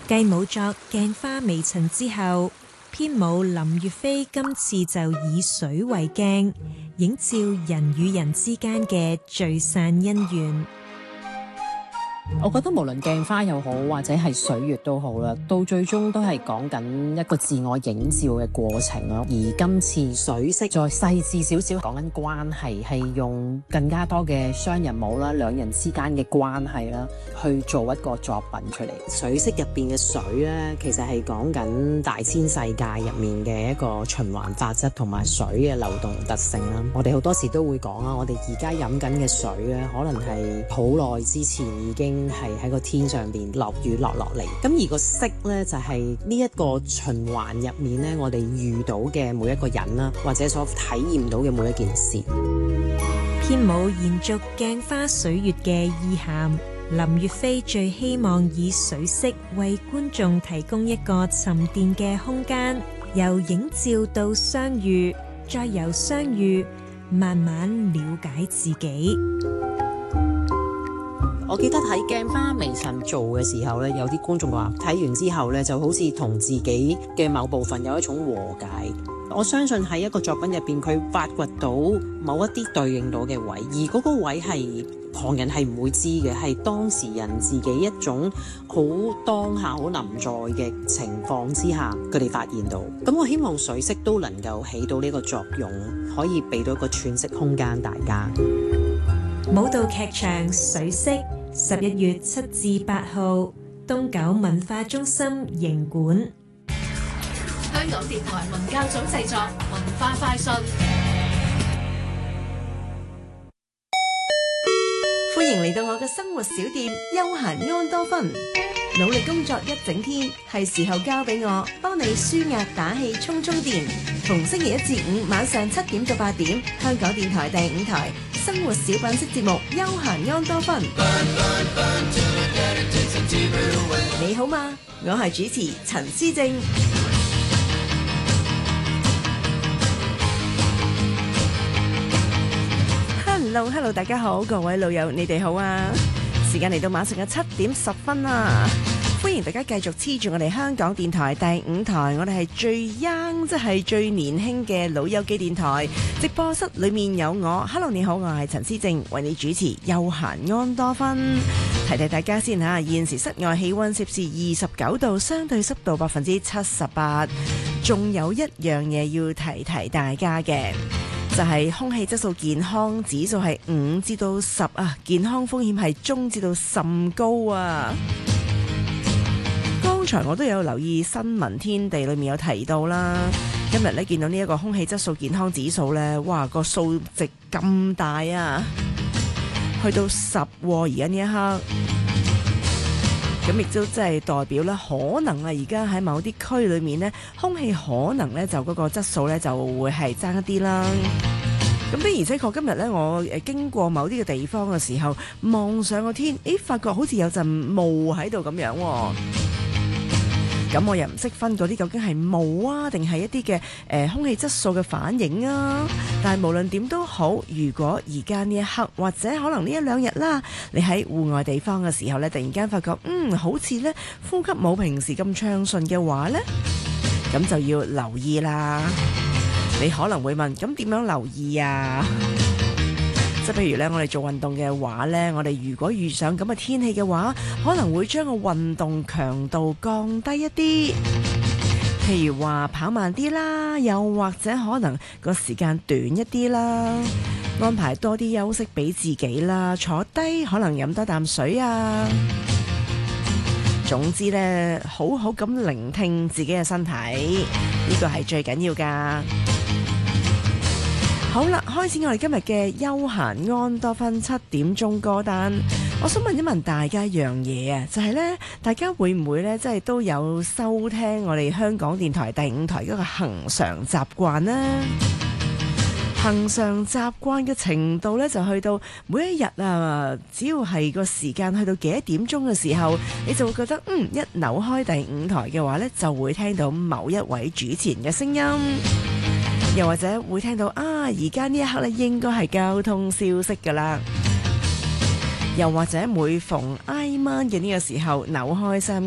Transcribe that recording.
繼舞作鏡花微塵之後，編舞林月飛今次就以水為鏡，映照人與人之間嘅聚散姻緣。 我覺得無論鏡花又好，或者係水月都好啦，到最終都係講緊一個自我映照嘅過程咯。而今次水色再細緻少少，講緊關係，係用更加多嘅雙人舞啦，兩人之間嘅關係啦，去做一個作品出嚟。水色入邊嘅水咧，其實係講緊大千世界入面嘅一個循環法則同埋水嘅流動特性啦。我哋好多時都會講啊，我哋而家飲緊嘅水咧，可能係好耐之前已經係喺個天上邊落雨落嚟，咁而個色呢，就係呢一個循環入面呢，我哋遇到嘅每一個人啦，或者所體驗到嘅每一件事。 編舞延續鏡花水月嘅意涵，林月飛最希望以水色為觀眾提供一個沉澱嘅空間，由映照到相遇，再由相遇慢慢了解自己。 我記得喺鏡花微塵做嘅時候呢，有啲觀眾話睇完之後呢，就好似同自己嘅某部分有一種和解。我相信喺一個作品入邊，佢發掘到某一啲對應到嘅位，而嗰個位係旁人係唔會知嘅，係當事人自己一種好當下好臨在嘅情況之下，佢哋發現到。咁我希望水色都能夠起到呢個作用，可以俾到一個喘息空間大家。 舞蹈劇場水色，11月7至8號，東九文化中心營館。 香港電台文教組製作，文化快訊。 歡迎嚟到我嘅生活小店休閒安多芬。努力工作一整天，係時候交俾我幫你舒壓打氣充電。逢星期1至5晚上7點到8點，香港電台第5台生活小品式節目休閒安多芬。你好嗎？我係主持陳思正。Hello， 大家好，各位老友，你哋好啊！時間嚟到晚上嘅7點10分啦，歡迎大家繼續黐住我哋香港電台第5台，我哋係最 young， 即係最年輕嘅老友記電台。直播室裏面有我 ，Hello， 你好，我係陳思正，為你主持休閒安多芬。提提大家先吓，現時室外氣溫攝氏29度，相對濕度78%。仲有一樣嘢要提提大家嘅，就係空氣質素健康指數係5至到10啊，健康風險係中至到甚高啊。剛才我都有留意新聞天地裏面有提到啦，今日咧見到呢一個空氣質素健康指數咧，哇個數值咁大啊，去到10而家呢一刻。咁亦都即係代表咧，可能啊，而家喺某啲區裏面呢，空氣可能咧就嗰個質素咧就會係爭一啲啦。咁的而且確今日咧，我經過某啲嘅地方嘅時候，望上個天，發覺好似有陣霧喺度咁樣喎。咁我又唔識分嗰啲究竟係霧啊，定係一啲嘅空氣質素嘅反應啊。但係無論點都好，如果而家呢一刻或者可能呢一兩日啦，你喺戶外地方嘅時候咧，突然間發覺好似咧呼吸冇平時咁暢順嘅話咧，咁就要留意啦。你可能會問，咁點樣留意啊？即係譬如咧，我哋做運動嘅話咧，我哋如果遇上咁嘅天氣嘅話，可能會將個運動強度降低一啲，譬如話跑慢啲啦，又或者可能個時間短一啲啦，安排多啲休息俾自己啦，坐低可能飲多啖水啊。總之咧，好好咁聆聽自己嘅身體，呢個係最緊要噶。好啦，開始我哋今日嘅休閒安多芬7點鐘歌單。我想問一問大家一樣嘢啊，就係呢，大家會唔會呢？即係都有收聽我哋香港電台第5台嗰個恆常習慣呢？恆常習慣嘅程度呢，就去到每一日啊，只要係個時間去到幾多點鐘嘅時候，你就會覺得一扭開第5台嘅話呢，就會聽到某一位主持人嘅聲音。又或者會聽到而家呢一刻咧，應該係交通消息㗎啦。又或者每逢挨晚嘅呢個時候，扭開收音